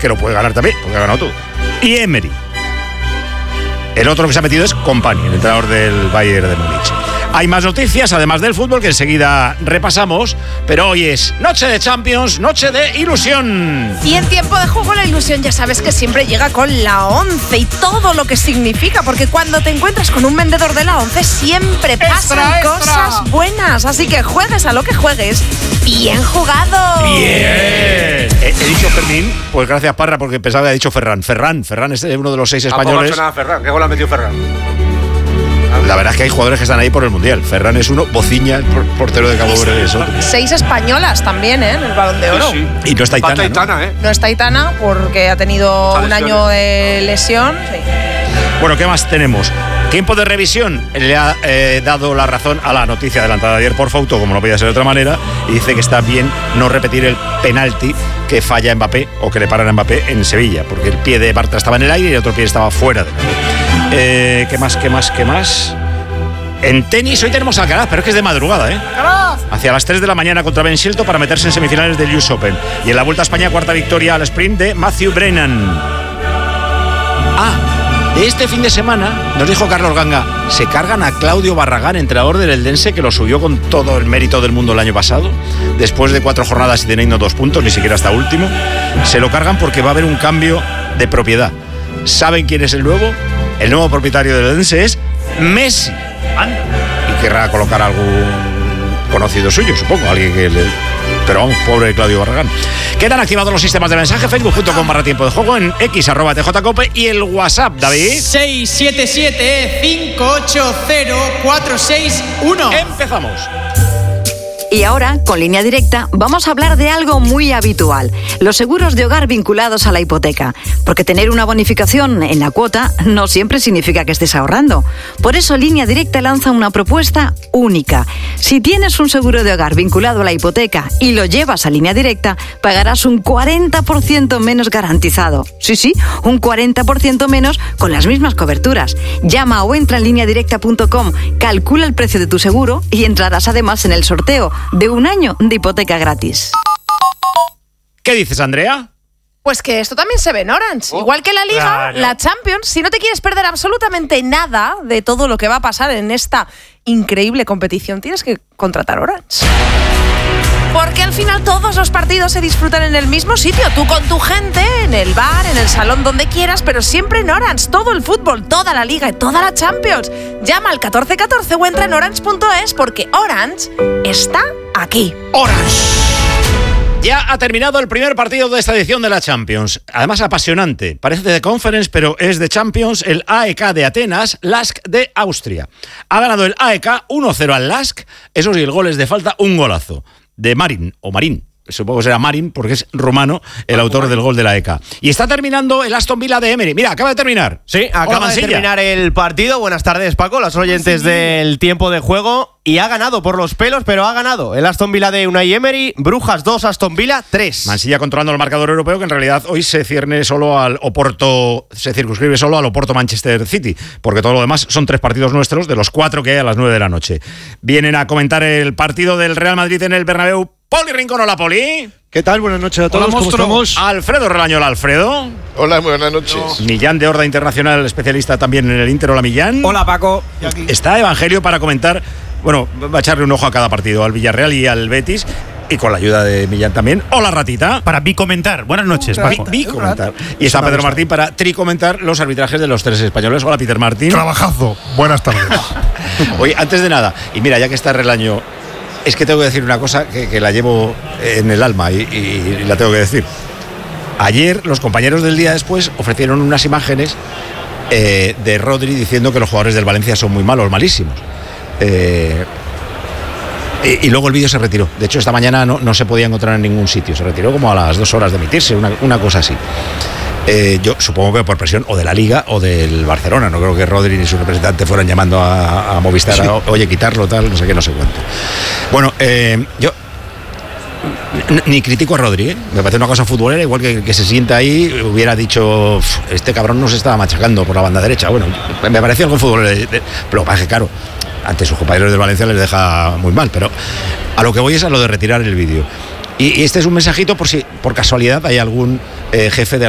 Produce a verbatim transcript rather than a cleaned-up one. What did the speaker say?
que lo puede ganar también, porque ha ganado todo. Y Emery. El otro que se ha metido es Kompany, el entrenador del Bayern de Múnich. Hay más noticias, además del fútbol, que enseguida repasamos, pero hoy es noche de Champions, noche de ilusión. Y en tiempo de juego la ilusión ya sabes que siempre llega con la once y todo lo que significa, porque cuando te encuentras con un vendedor de la once siempre pasan extra, extra. cosas buenas, así que juegues a lo que juegues, bien jugado. Bien. He, he dicho Fermín, pues gracias Parra, porque pensaba que había dicho Ferran. Ferran, Ferran es uno de los seis españoles. Nada, Ferran. ¿Qué gol ha metido Ferran? La verdad es que hay jugadores que están ahí por el Mundial. Ferran es uno, Bociña, el portero de Cabo Verde es otro. Seis españolas también, ¿eh? En el Balón de Oro. Sí, sí. Y no está Aitana, Aitana, ¿no? ¿eh? No está Aitana porque ha tenido un año de lesión. Sí. Bueno, ¿qué más tenemos? Tiempo de revisión le ha eh, dado la razón a la noticia adelantada ayer por Fauto, como no podía ser de otra manera, y dice que está bien no repetir el penalti que falla Mbappé o que le paran a Mbappé en Sevilla, porque el pie de Bartra estaba en el aire y el otro pie estaba fuera del aire. Eh, ¿Qué más, qué más, qué más? En tenis hoy tenemos Alcaraz, pero es que es de madrugada, ¿eh? Hacia las tres de la mañana contra Ben Shelton para meterse en semifinales del U S Open. Y en la Vuelta a España, cuarta victoria al sprint de Matthew Brennan. Ah, de este fin de semana, nos dijo Carlos Ganga, se cargan a Claudio Barragán, entrenador del Eldense, que lo subió con todo el mérito del mundo el año pasado, después de cuatro jornadas y teniendo dos puntos, ni siquiera hasta último. Se lo cargan porque va a haber un cambio de propiedad. ¿Saben quién es el nuevo? El nuevo propietario del Eldense es Messi. Y querrá colocar algún conocido suyo, supongo, alguien que le... Pero vamos, pobre Claudio Barragán. Quedan activados los sistemas de mensaje, Facebook punto com barra tiempo de juego, en X arroba T J Cope y el WhatsApp, David. seis siete siete cinco ocho cero cuatro seis uno. Empezamos. Y ahora, con Línea Directa, vamos a hablar de algo muy habitual, los seguros de hogar vinculados a la hipoteca. Porque tener una bonificación en la cuota no siempre significa que estés ahorrando. Por eso Línea Directa lanza una propuesta única. Si tienes un seguro de hogar vinculado a la hipoteca y lo llevas a Línea Directa, pagarás un cuarenta por ciento menos garantizado. Sí, sí, un cuarenta por ciento menos con las mismas coberturas. Llama o entra en línea directa punto com, calcula el precio de tu seguro y entrarás además en el sorteo de un año de hipoteca gratis. ¿Qué dices, Andrea? Pues que esto también se ve en Orange. Oh, igual que la Liga, claro. La Champions. Si no te quieres perder absolutamente nada de todo lo que va a pasar en esta increíble competición, tienes que contratar Orange. Porque al final todos los partidos se disfrutan en el mismo sitio. Tú con tu gente, en el bar, en el salón, donde quieras, pero siempre en Orange. Todo el fútbol, toda la Liga y toda la Champions. Llama al catorce catorce o entra en orange punto es porque Orange está aquí. Orange. Ya ha terminado el primer partido de esta edición de la Champions. Además apasionante. Parece de Conference, pero es de Champions. El A E K de Atenas, Lask de Austria. Ha ganado el A E K uno cero al Lask. Eso sí, el gol es de falta, un golazo. De Marin, o Marín, supongo que será Marin, porque es rumano, el ah, autor del gol de la E K. Y está terminando el Aston Villa de Emery. Mira, acaba de terminar. Sí, acaba de terminar el partido. Buenas tardes, Paco, los oyentes del tiempo de juego. Y ha ganado por los pelos, pero ha ganado el Aston Villa de Unai Emery. Brujas dos, Aston Villa tres. Mansilla controlando el marcador europeo, que en realidad hoy se cierne solo al Oporto, se circunscribe solo al Oporto Manchester City, porque todo lo demás son tres partidos nuestros, de los cuatro que hay a las nueve de la noche. Vienen a comentar el partido del Real Madrid en el Bernabéu. Poli Rincón, hola Poli. ¿Qué tal? Buenas noches a todos. Hola, ¿Cómo estamos? Alfredo Relañola, Alfredo. Hola, buenas noches. Millán de Horda Internacional, especialista también en el Inter. Hola, Millán. Hola, Paco. Está Evangelio para comentar. Bueno, va a echarle un ojo a cada partido, al Villarreal y al Betis, y con la ayuda de Millán también. Hola, Ratita. Para bicomentar. Buenas noches, Paco. Bicomentar. Y está Pedro Martín para tricomentar los arbitrajes de los tres españoles. Hola, Peter Martín. Trabajazo. Buenas tardes. Oye, antes de nada, y mira, ya que está Relaño, es que tengo que decir una cosa que, que la llevo en el alma y, y la tengo que decir. Ayer los compañeros del día después ofrecieron unas imágenes eh, de Rodri diciendo que los jugadores del Valencia son muy malos, malísimos. Eh, y, y luego el vídeo se retiró. De hecho, esta mañana no, no se podía encontrar en ningún sitio. Se retiró como a las dos horas de emitirse, una, una cosa así. Eh, yo supongo que por presión o de la Liga o del Barcelona. No creo que Rodri ni su representante fueran llamando a, a Movistar, sí. a, oye, quitarlo, tal, no sé qué, no sé cuánto. Bueno, eh, yo ni critico a Rodri, ¿eh? Me parece una cosa futbolera, igual que que se sienta ahí, hubiera dicho, este cabrón nos estaba machacando por la banda derecha. Bueno, me parecía algo futbolero, pero parece claro, ante sus compañeros del Valencia les deja muy mal, pero a lo que voy es a lo de retirar el vídeo. Y, y este es un mensajito por si por casualidad hay algún eh, jefe de